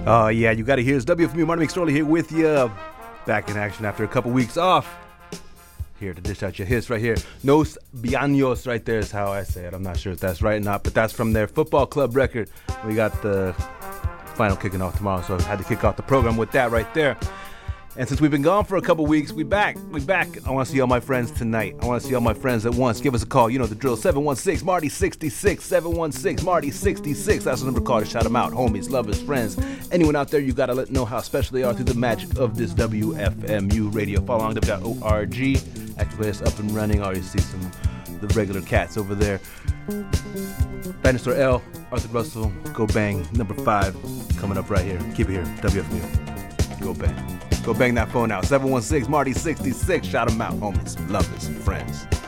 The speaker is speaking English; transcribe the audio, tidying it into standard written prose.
Yeah, you got to hear it's WFMU. Marty McSorley here with you. Back in action after a couple weeks off. Here to dish out your hits right here. Nos Bianos right there is how I say it. I'm not sure if that's right or not, but that's from their football club record. We got the final kicking off tomorrow, so I had to kick off the program with that right there. And since we've been gone for a couple weeks, we back. I want to see all my friends tonight. I want to see all my friends at once. Give us a call. You know the drill. 716-MARTY-66. 716-MARTY-66. That's the number to call to shout them out. Homies, lovers, friends. Anyone out there, you got to let them know how special they are through the magic of this WFMU radio. Follow along W.org. Actually, it's up and running. I already see some of the regular cats over there. Dinosaur L, Arthur Russell, Go Bang, number 5, coming up right here. Keep it here, WFMU. Go Bang. Go bang that phone out. 716-MARTY-66. Shout them out, homies, lovers, friends.